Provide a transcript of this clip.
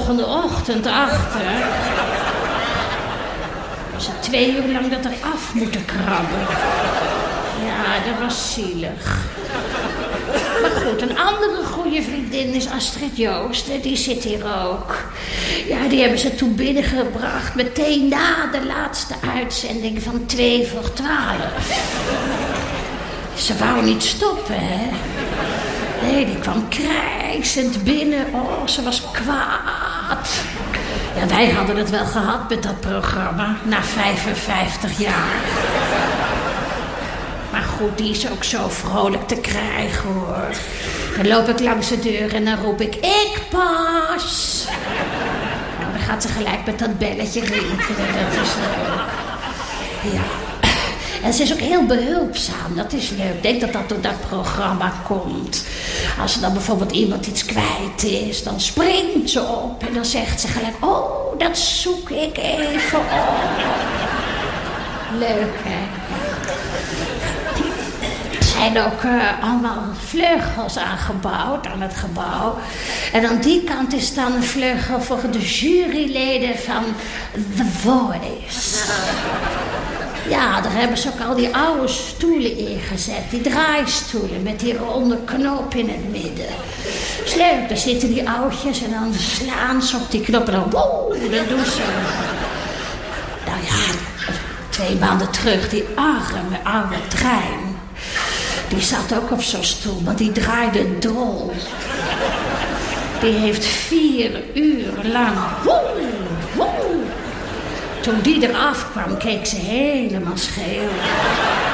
volgende ochtend achter. Ze 2 uur lang dat er af moeten krabben. Ja, dat was zielig. Maar goed, een andere goede vriendin is Astrid Joost. Die zit hier ook. Ja, die hebben ze toen binnengebracht. Meteen na de laatste uitzending van 2 voor 12. Ze wou niet stoppen, hè. Nee, die kwam krijsend binnen. Oh, ze was kwaad. Ja, wij hadden het wel gehad met dat programma. Na 55 jaar. Maar goed, die is ook zo vrolijk te krijgen, hoor. Dan loop ik langs de deur en dan roep ik pas. Nou, dan gaat ze gelijk met dat belletje rinkelen. Dat is leuk. Ja. En ze is ook heel behulpzaam, dat is leuk. Ik denk dat dat door dat programma komt. Als er dan bijvoorbeeld iemand iets kwijt is, dan springt ze op. En dan zegt ze gelijk, oh, dat zoek ik even op. Leuk, hè? Er zijn ook allemaal vleugels aangebouwd aan het gebouw. En aan die kant is dan een vleugel voor de juryleden van The Voice. Ja, daar hebben ze ook al die oude stoelen ingezet. Die draaistoelen met die ronde knoop in het midden. Is leuk, daar zitten die oudjes en dan slaan ze op die knop en dan wow, dat doen ze. Nou ja, 2 maanden terug, die arme oude trein. Die zat ook op zo'n stoel, maar die draaide dol. Die heeft 4 uur lang toen die eraf kwam, keek ze helemaal scheel.